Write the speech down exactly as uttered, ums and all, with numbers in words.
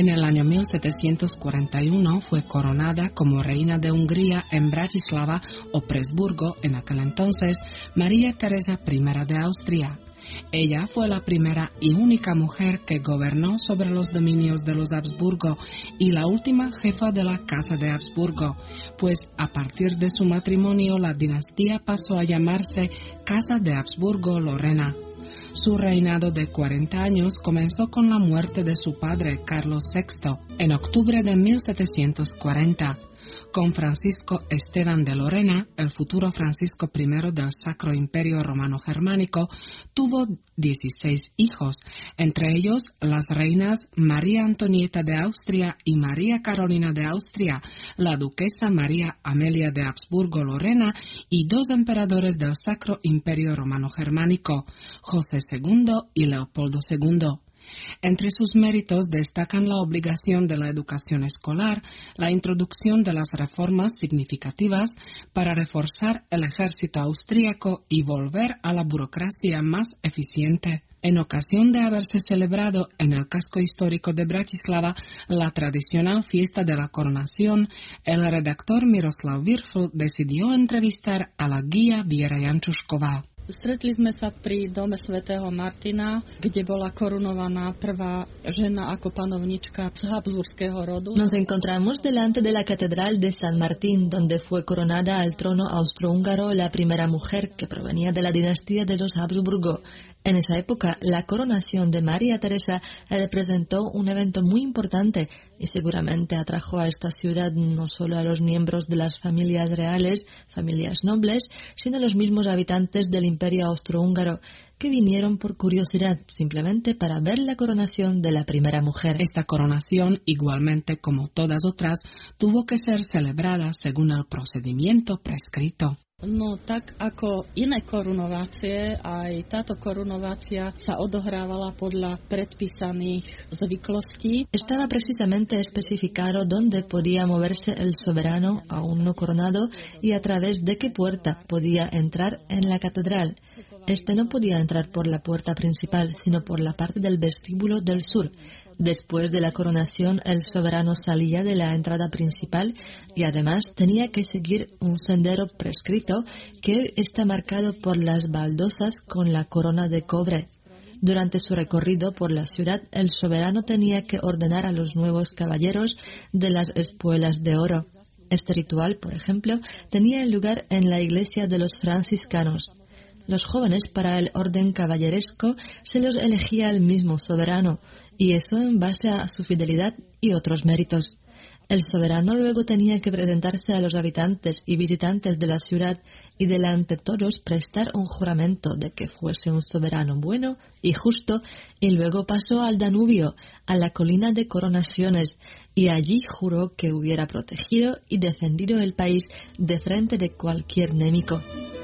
En el año mil setecientos cuarenta y uno fue coronada como reina de Hungría en Bratislava o Presburgo, en aquel entonces, María Teresa I de Austria. Ella fue la primera y única mujer que gobernó sobre los dominios de los Habsburgo y la última jefa de la Casa de Habsburgo, pues a partir de su matrimonio la dinastía pasó a llamarse Casa de Habsburgo-Lorena. Su reinado de cuarenta años comenzó con la muerte de su padre, Carlos sexto, en octubre de mil setecientos cuarenta. Con Francisco Esteban de Lorena, el futuro Francisco I del Sacro Imperio Romano Germánico, tuvo dieciséis hijos, entre ellos las reinas María Antonieta de Austria y María Carolina de Austria, la duquesa María Amelia de Habsburgo-Lorena y dos emperadores del Sacro Imperio Romano Germánico, José segundo y Leopoldo segundo. Entre sus méritos destacan la obligación de la educación escolar, la introducción de las reformas significativas para reforzar el ejército austríaco y volver a la burocracia más eficiente. En ocasión de haberse celebrado en el casco histórico de Bratislava la tradicional fiesta de la coronación, el redactor Miroslav Virfl decidió entrevistar a la guía Viera Jančušková. Stretli sme sa pri dome svätého Martina, kde bola korunovaná prvá žena ako panovnička z habsburského rodu. Nos encontramos delante de la catedral de San Martín, donde fue coronada al trono austrohúngaro la primera mujer que provenía de la dinastía de los Habsburgo. En esa época, la coronación de María Teresa representó un evento muy importante y seguramente atrajo a esta ciudad no solo a los miembros de las familias reales, familias nobles, sino a los mismos habitantes del Imperio Austrohúngaro, que vinieron por curiosidad, simplemente para ver la coronación de la primera mujer. Esta coronación, igualmente como todas otras, tuvo que ser celebrada según el procedimiento prescrito. No tak ako iné korunovácie, aj táto korunovácia sa odohrávala podľa predpísaných zvyklostí. Estaba precisamente especificado dónde podía moverse el soberano aún no coronado y a través de qué puerta podía entrar en la catedral. Este no podía entrar por la puerta principal, sino por la parte del vestíbulo del sur. Después de la coronación, el soberano salía de la entrada principal y además tenía que seguir un sendero prescrito que está marcado por las baldosas con la corona de cobre. Durante su recorrido por la ciudad, el soberano tenía que ordenar a los nuevos caballeros de las espuelas de oro. Este ritual, por ejemplo, tenía lugar en la iglesia de los franciscanos. Los jóvenes para el orden caballeresco se los elegía el mismo soberano, y eso en base a su fidelidad y otros méritos. El soberano luego tenía que presentarse a los habitantes y visitantes de la ciudad y delante de todos prestar un juramento de que fuese un soberano bueno y justo, y luego pasó al Danubio, a la colina de Coronaciones, y allí juró que hubiera protegido y defendido el país de frente de cualquier enemigo.